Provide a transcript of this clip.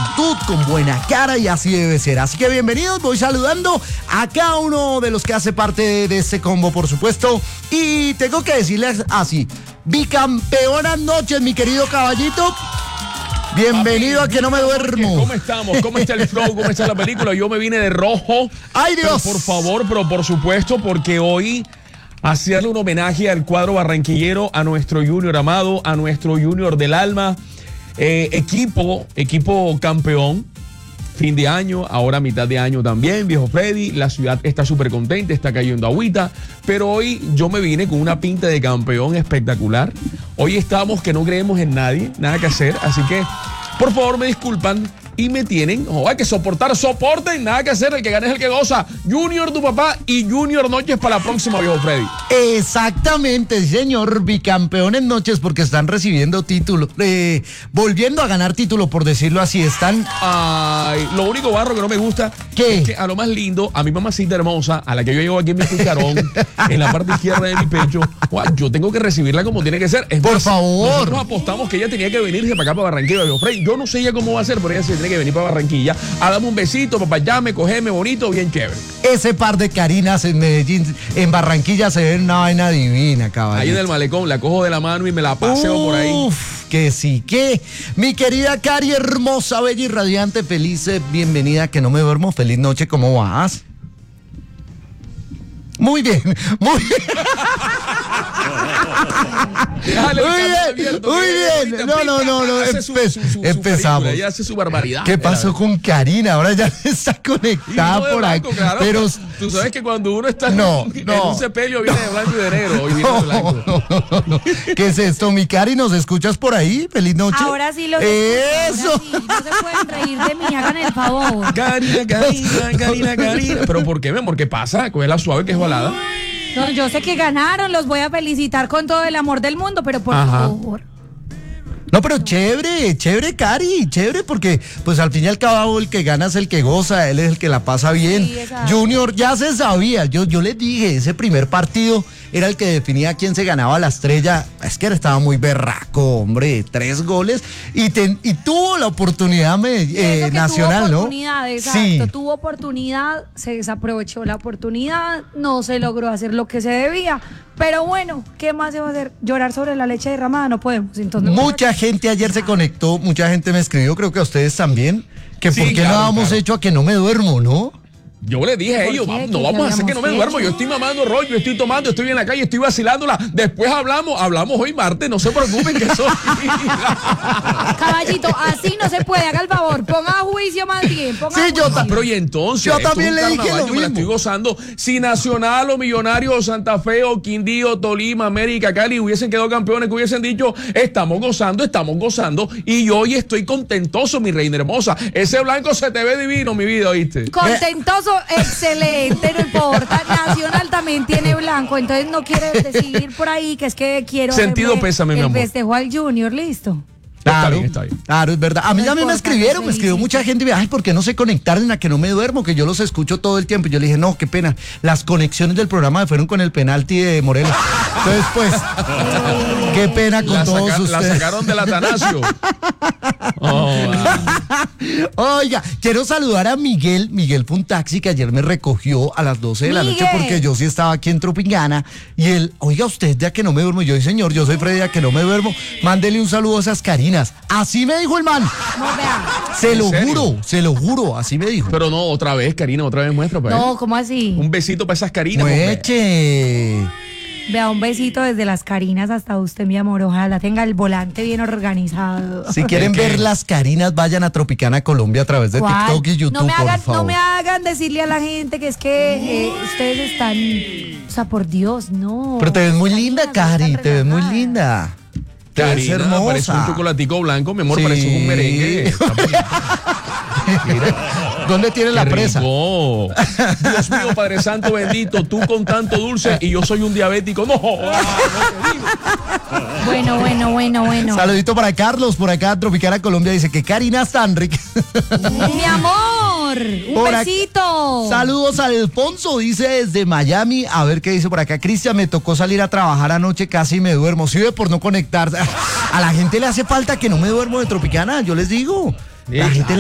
actitud, con buena cara y así debe ser. Así que bienvenidos, voy saludando a cada uno de los que hace parte de este combo, por supuesto. Y tengo que decirles así, bicampeonas noches, mi querido caballito. Bienvenido a Que No Me Duermo. ¿Cómo estamos? ¿Cómo está el flow? ¿Cómo está la película? Yo me vine de rojo. ¡Ay, Dios! Pero por favor, pero por supuesto, porque hoy hacerle un homenaje al cuadro barranquillero, a nuestro Junior amado, a nuestro Junior del alma. Equipo campeón. Fin de año, ahora mitad de año también, viejo Freddy. La ciudad está súper contenta, está cayendo agüita. Pero hoy yo me vine con una pinta de campeón espectacular. Hoy estamos que no creemos en nadie, nada que hacer. Así que, por favor, me disculpan y me tienen, hay que soporten, nada que hacer. El que gane es el que goza. Junior, tu papá, y Junior Noches para la próxima, viejo Freddy. Exactamente, señor, bicampeones noches, porque están recibiendo título, volviendo a ganar título, por decirlo así. Están. Ay, lo único barro que no me gusta. ¿Qué? Es que a lo más lindo, a mi mamacita hermosa, a la que yo llevo aquí en mi cucharón, en la parte izquierda de mi pecho, yo tengo que recibirla como tiene que ser. Es por más, favor. Nosotros apostamos que ella tenía que venirse para acá, para Barranquilla, viejo Freddy. Yo no sé ya cómo va a ser, pero ella se tiene que venir para Barranquilla a darme un besito, papayame, cogeme bonito, bien chévere. Ese par de Carinas en Medellín, en Barranquilla, se ve una vaina divina, caballito. Ahí en el malecón, la cojo de la mano y me la paseo por ahí. Uf, que sí, que. Mi querida Cari, hermosa, bella y radiante, feliz, bienvenida, Que No Me Duermo, feliz noche, ¿cómo vas? Muy bien, muy bien. Déjale Muy bien. No. Empezamos. Ella hace su barbaridad. ¿Qué pasó con Karina? Ahora ya está conectada por ahí. Claro, pero tú sabes que cuando uno está en un sepelio viene de blanco y de negro. Hoy viene de blanco. No. ¿Qué es esto, mi Cari? ¿Nos escuchas por ahí? Feliz noche. Ahora sí los Eso. escucho, ahora sí. No se pueden reír de mí, hagan el favor. Karina. ¿Pero por qué, mi amor? ¿Qué pasa? Coge la suave que es balada. No, yo sé que ganaron, los voy a felicitar con todo el amor del mundo, pero por favor. No, pero chévere, Cari, chévere, porque pues al fin y al cabo el que gana es el que goza, él es el que la pasa bien. Sí, exacto. Junior ya se sabía, yo les dije, ese primer partido era el que definía quién se ganaba la estrella. Es que estaba muy berraco, hombre, 3 goles y tuvo la oportunidad nacional, tuvo ¿no? Oportunidad, exacto, sí. tuvo oportunidad, se desaprovechó la oportunidad, no se logró hacer lo que se debía. Pero bueno, ¿qué más se va a hacer? Llorar sobre la leche derramada no podemos. Entonces, mucha gente ayer se conectó, mucha gente me escribió, creo que a ustedes también, que Sí, por qué claro, no habíamos hecho a Que No Me Duermo, ¿no? Yo le dije a ellos, qué? no ¿Qué vamos a hacer que no me habíamos duermo. hecho? Yo estoy mamando rollo, estoy tomando, estoy en la calle, estoy vacilándola. Después hablamos hoy martes, no se preocupen que eso. Caballito, así no se puede, haga el favor, ponga a juicio más bien. Sí, yo juicio. Pero y entonces, Yo esto también es un le dije carnaval, lo yo me la mismo. estoy gozando. Si Nacional o Millonario o Santa Fe o Quindío, Tolima, América, Cali hubiesen quedado campeones, que hubiesen dicho, estamos gozando. Y yo hoy estoy contentoso, mi reina hermosa. Ese blanco se te ve divino, mi vida, ¿oíste? Contentoso, excelente, no importa. Nacional también tiene blanco, entonces no quiere decir por ahí que es que quiero Sentido hacerle pésame, mi el amor. festejo al Junior, listo. Claro, Está bien. claro, es verdad. A mí No también me importa, escribieron, te me escribió felicito. mucha gente y me dijo, ay, ¿por qué no se conectaron a Que No Me Duermo? Que yo los escucho todo el tiempo. Y yo le dije, no, qué pena. Las conexiones del programa me fueron con el penalti de Morelos. Entonces, pues, qué pena con todos La ustedes. sacaron del Atanasio. Oiga, quiero saludar a Miguel. Miguel fue un taxi que ayer me recogió a las 12 de la noche Miguel. porque yo sí estaba aquí en Tropingana. Y él, oiga, usted de A Que No Me Duermo. Y yo, señor, yo soy Freddy de A Que No Me Duermo. Mándele un saludo a esas Carinas. Así me dijo el man. No, vea. Se lo juro, así me dijo. Pero no, otra vez, Karina, otra vez muestra para No, ¿cómo así? Un besito para esas Carinas. hombre. Mueche. Vea, un besito desde las Carinas hasta usted, mi amor. Ojalá tenga el volante bien organizado. Si quieren ver las Carinas, vayan a Tropicana Colombia a través de ¿Cuál? TikTok y YouTube, por favor. No me hagan decirle a la gente que es que ustedes están... O sea, por Dios, no. Pero te ves muy Carinas, linda, no Cari, están te ves muy relajadas. linda. Te ves Karina, hermosa. parece un chocolatico blanco, mi amor, Sí. parece un merengue. Está bonito. ¿Dónde tiene la Qué presa? rico. Dios mío, Padre Santo bendito, tú con tanto dulce y yo soy un diabético. No, Bueno. Saludito para Carlos, por acá Tropicana Colombia, dice que Karina tan rica. Mi amor, un Por ac- besito. Saludos a Alfonso, dice desde Miami. A ver qué dice por acá. Cristian, me tocó salir a trabajar anoche, casi me duermo. Sí, por no conectarse. A la gente le hace falta Que No Me Duermo de Tropicana, yo les digo. La gente